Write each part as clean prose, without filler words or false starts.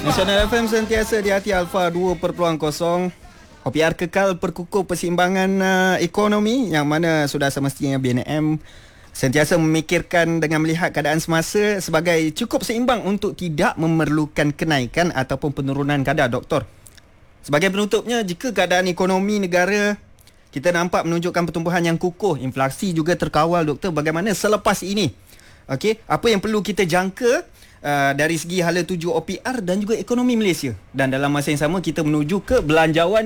Nasional FM sentiasa di hati Alpha 2.0. OPR kekal perkukuh persimbangan ekonomi, yang mana sudah semestinya BNM sentiasa memikirkan dengan melihat keadaan semasa sebagai cukup seimbang untuk tidak memerlukan kenaikan ataupun penurunan kadar, Doktor. Sebagai penutupnya, jika keadaan ekonomi negara kita nampak menunjukkan pertumbuhan yang kukuh, inflasi juga terkawal, Doktor, bagaimana selepas ini? Okey, apa yang perlu kita jangka dari segi hala tuju OPR dan juga ekonomi Malaysia, dan dalam masa yang sama kita menuju ke belanjawan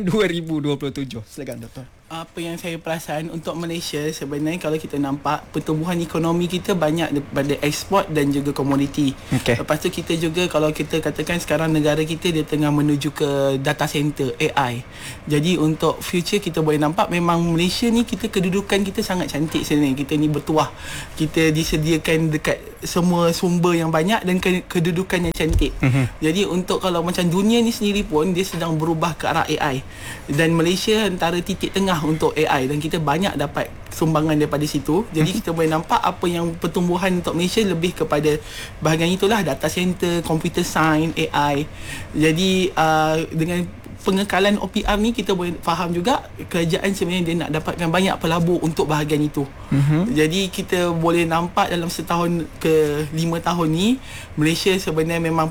2027. Silakan, Doktor. Apa yang saya perasan untuk Malaysia sebenarnya, kalau kita nampak pertumbuhan ekonomi kita banyak daripada ekspor dan juga komoditi. Lepas tu kita juga, kalau kita katakan sekarang negara kita dia tengah menuju ke data center AI. Jadi untuk future kita boleh nampak memang Malaysia ni kita kedudukan kita sangat cantik sebenarnya. Kita ni bertuah. Kita disediakan dekat semua sumber yang banyak dan kedudukan yang cantik. Jadi untuk kalau macam dunia ni sendiri pun dia sedang berubah ke arah AI. Dan Malaysia antara titik tengah untuk AI dan kita banyak dapat sumbangan daripada situ. Jadi kita boleh nampak apa yang pertumbuhan untuk Malaysia lebih kepada bahagian itulah, data center, computer science, AI. Jadi dengan pengekalan OPR ni kita boleh faham juga kerajaan sebenarnya dia nak dapatkan banyak pelabur untuk bahagian itu. Jadi kita boleh nampak dalam setahun ke 5 tahun ni Malaysia sebenarnya memang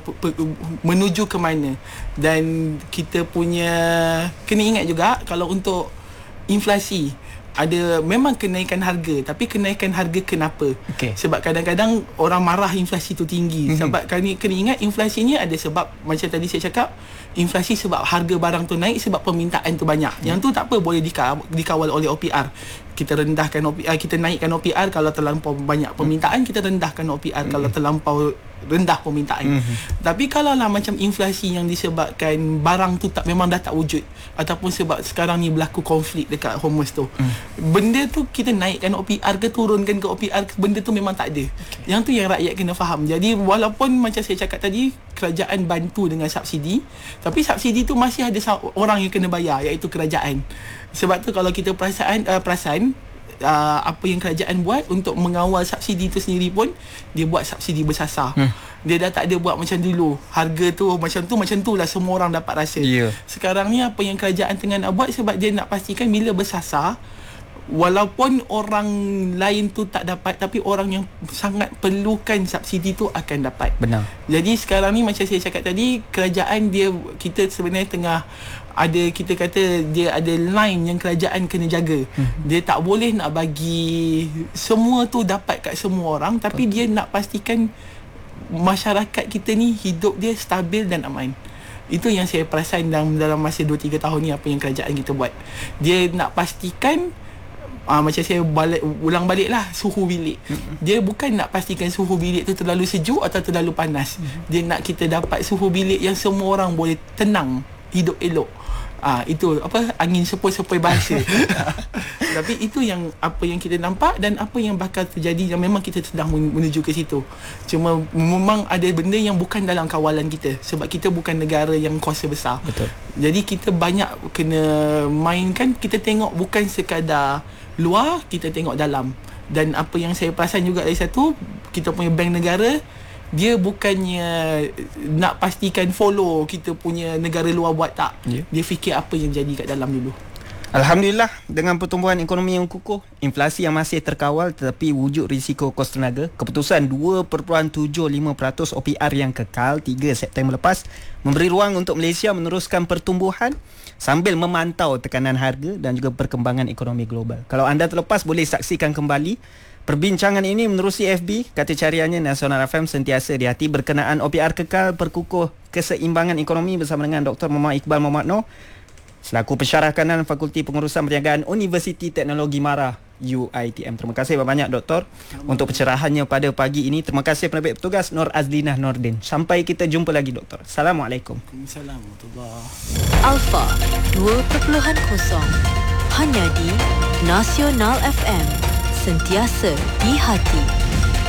menuju ke mana. Dan kita punya kena ingat juga kalau untuk inflasi ada memang kenaikan harga, tapi kenaikan harga kenapa? Sebab kadang-kadang orang marah inflasi tu tinggi. Sebab kena ingat inflasi ni ada sebab, macam tadi saya cakap, inflasi sebab harga barang tu naik sebab permintaan tu banyak. Yang tu tak apa, boleh dikawal oleh OPR. Kita rendahkan OPR, kita naikkan OPR kalau terlampau banyak permintaan, kita rendahkan OPR kalau terlampau rendah permintaan. Tapi kalau lah macam inflasi yang disebabkan barang tu memang dah tak wujud, ataupun sebab sekarang ni berlaku konflik dekat Hormuz tu, benda tu kita naikkan OPR ke turunkan ke OPR, benda tu memang tak ada. Yang tu yang rakyat kena faham. Jadi walaupun macam saya cakap tadi, kerajaan bantu dengan subsidi, tapi subsidi tu masih ada orang yang kena bayar, iaitu kerajaan. Sebab tu kalau kita perasan apa yang kerajaan buat untuk mengawal subsidi tu sendiri pun, dia buat subsidi bersasar. Dia dah tak ada buat macam dulu, harga tu macam tu lah semua orang dapat rasa. Sekarang ni apa yang kerajaan tengah nak buat, sebab dia nak pastikan bila bersasar, walaupun orang lain tu tak dapat, tapi orang yang sangat perlukan subsidi tu akan dapat. Benar. Jadi sekarang ni macam saya cakap tadi, kerajaan kita sebenarnya tengah ada, kita kata dia ada line yang kerajaan kena jaga. Dia tak boleh nak bagi semua tu dapat kat semua orang, tapi dia nak pastikan masyarakat kita ni hidup dia stabil dan aman. Itu yang saya perasan dalam masa 2-3 tahun ni, apa yang kerajaan kita buat. Dia nak pastikan macam saya ulang balik lah, suhu bilik. Dia bukan nak pastikan suhu bilik tu terlalu sejuk atau terlalu panas. Dia nak kita dapat suhu bilik yang semua orang boleh tenang, hidup elok. Itu angin sepoi-sepoi bahasa. Tapi itu yang apa yang kita nampak dan apa yang bakal terjadi, yang memang kita sedang menuju ke situ. Cuma memang ada benda yang bukan dalam kawalan kita, sebab kita bukan negara yang kuasa besar. Betul. Jadi kita banyak kena mainkan, kita tengok bukan sekadar luar, kita tengok dalam. Dan apa yang saya perasan juga dari satu, kita punya bank negara, dia bukannya nak pastikan follow kita punya negara luar buat, tak. Dia fikir apa yang jadi kat dalam dulu. Alhamdulillah, dengan pertumbuhan ekonomi yang kukuh, inflasi yang masih terkawal tetapi wujud risiko kos tenaga, keputusan 2.75% OPR yang kekal 3 September lepas memberi ruang untuk Malaysia meneruskan pertumbuhan sambil memantau tekanan harga dan juga perkembangan ekonomi global. Kalau anda terlepas, boleh saksikan kembali perbincangan ini menerusi FB, kata cariannya Nasional FM sentiasa di hati, berkenaan OPR kekal perkukuh keseimbangan ekonomi bersama dengan Dr. Muhammad Iqbal Muhammad Noor, selaku pensyarah kanan Fakulti Pengurusan Perniagaan Universiti Teknologi Mara UiTM. Terima kasih banyak, Doktor, untuk pencerahannya pada pagi ini. Terima kasih penerbit petugas Nur Azlinah Nordin. Sampai kita jumpa lagi, Doktor. Assalamualaikum. Assalamualaikum. Alpha 2.0 hanya di Nasional FM, sentiasa di hati.